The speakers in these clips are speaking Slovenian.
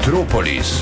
Metropolis.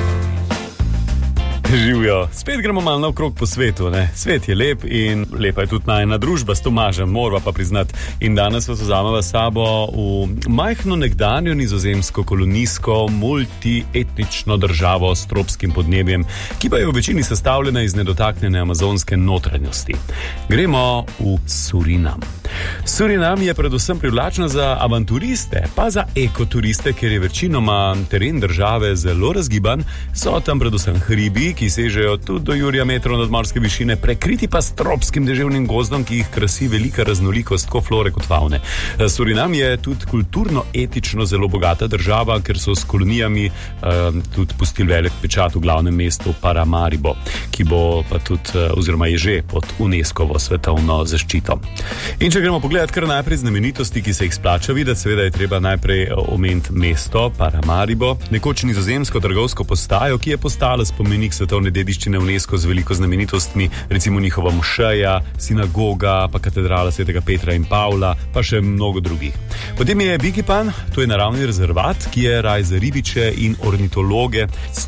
Živijo, spet gremo malo naokrog po svetu, ne? Svet je lep in lepa je tudi najina družba s Tomažem, morava pa priznati. In danes vas vzameva sabo v majhno nekdanjo nizozemsko kolonijsko multietnično državo s tropskim podnebjem, ki pa je v večini sestavljena iz nedotaknjene amazonske notranjosti. Gremo v Surinam. Surinam je predvsem privlačna za avanturiste, pa za ekoturiste, ker je večinoma teren države zelo razgiban, so tam predvsem hribi, ki sežejo tudi do jurja metrov nadmorske višine, prekriti pa s tropskim deževnim gozdom, ki jih krasi velika raznolikost tako flore kot faune. Surinam je tudi kulturno-etično zelo bogata država, ker so s kolonijami tudi pustili velik pečat v glavnem mestu Paramaribo, ki bo pa tudi, oziroma je že pod UNESCO-vo svetovno zaščito. In če gremo pogledati kar najprej znamenitosti, ki se jih splača videti, seveda je treba najprej omeniti mesto Paramaribo, nekoč nizozemsko trgovsko postajo, ki je postala spomenik svetovne dediščine UNESCO z veliko znamenitostmi, recimo njihova mošeja, sinagoga, pa katedrala svetega Petra in Pavla, pa še mnogo drugih. Potem je Vigipan, to je naravni rezervat, ki je raj za ribiče in ornitologe,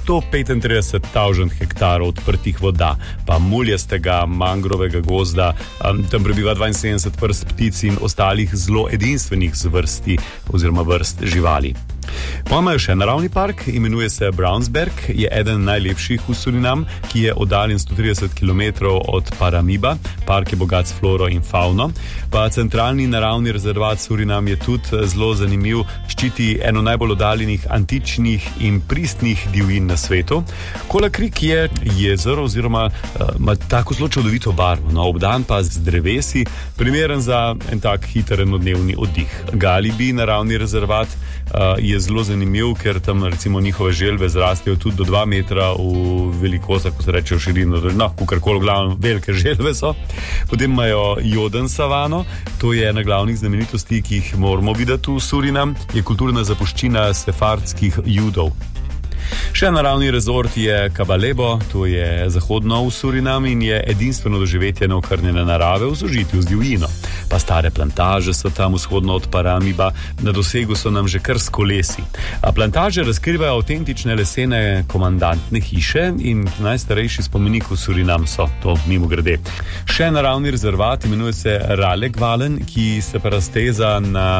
135,000 hektarov odprtih voda, pa muljastega mangrovega gozda, tam prebiva 72 vrst ptic in ostalih zelo edinstvenih zvrsti oziroma vrst živali. Pa imajo še naravni park, imenuje se Brownsberg, je eden najlepših v Surinam, ki je oddaljen 130 km od Paramiba. Park je bogat s floro in fauno. Pa centralni naravni rezervat Surinam je tudi zelo zanimiv, ščiti eno najbolj oddaljenih antičnih in pristnih divjin na svetu. Kola Creek je jezero oziroma ima tako zelo čudovito barvo, no, obdan pa z drevesi, primeren za en tak hiter enodnevni oddih. Galibi naravni rezervat je zelo zanimiv, ker tam recimo njihove želve zrastejo tudi do 2 metra v velikost, ko se reče v širino, no, kakorkoli, glavno, velike želve so. Potem imajo Joden savano, to je ena glavnih znamenitosti, ki jih moramo videti v Surinam, je kulturna zapuščina sefardskih judov. Še naravni rezort je Kabalebo, to je zahodno v Surinam in je edinstveno doživetje neokrnjene narave v sožitju z divjino. Pa stare plantaže so tam vzhodno od Paramiba, na dosegu so nam že kar s kolesi. A plantaže razkrivajo avtentične lesene komandantne hiše in najstarejši spomenik v Surinam so, to mimogrede. Še naravni rezervat imenuje se Ralegvalen, ki se pa razteza na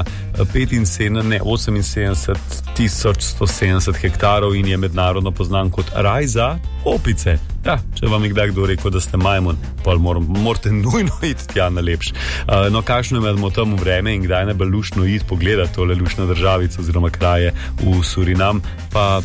78,170 hektarov in je mednarodno poznan kot raj za opice. Ja, če vam je kdaj kdo rekel, da ste majmun, pa morate nujno iti tja na lepš. No, kakšno imamo tam vreme in kdaj najbolj luštno iti pogledati tole luštno državico oziroma kraje v Surinam, pa